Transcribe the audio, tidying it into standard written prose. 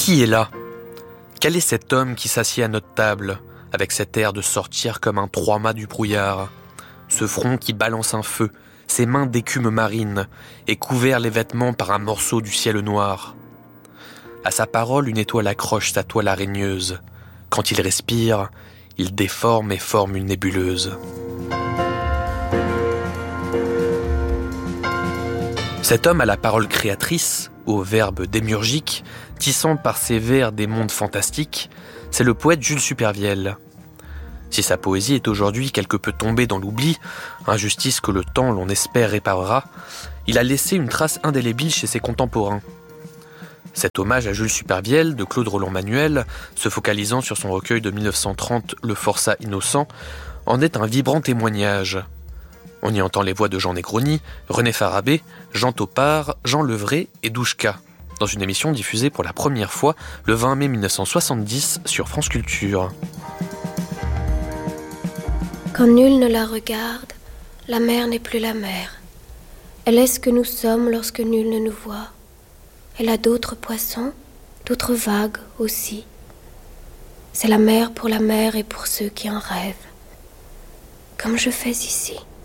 Qui est là ? Quel est cet homme qui s'assied à notre table, avec cet air de sortir comme un trois-mâts du brouillard ? Ce front qui balance un feu, ses mains d'écume marine, et couvert les vêtements par un morceau du ciel noir. À sa parole, une étoile accroche sa toile araigneuse. Quand il respire, il déforme et forme une nébuleuse. Cet homme a la parole créatrice, au verbe démiurgique, tissant par ses vers des mondes fantastiques, c'est le poète Jules Supervielle. Si sa poésie est aujourd'hui quelque peu tombée dans l'oubli, injustice que le temps, l'on espère, réparera, il a laissé une trace indélébile chez ses contemporains. Cet hommage à Jules Supervielle de Claude Rolland-Manuel, se focalisant sur son recueil de 1930 « Le forçat innocent », en est un vibrant témoignage. On y entend les voix de Jean Negroni, René Farabee, Jean Topard, Jean Levray et Douchka, dans une émission diffusée pour la première fois le 20 mai 1970 sur France Culture. Quand nul ne la regarde, la mer n'est plus la mer. Elle est ce que nous sommes lorsque nul ne nous voit. Elle a d'autres poissons, d'autres vagues aussi. C'est la mer pour la mer et pour ceux qui en rêvent, comme je fais ici.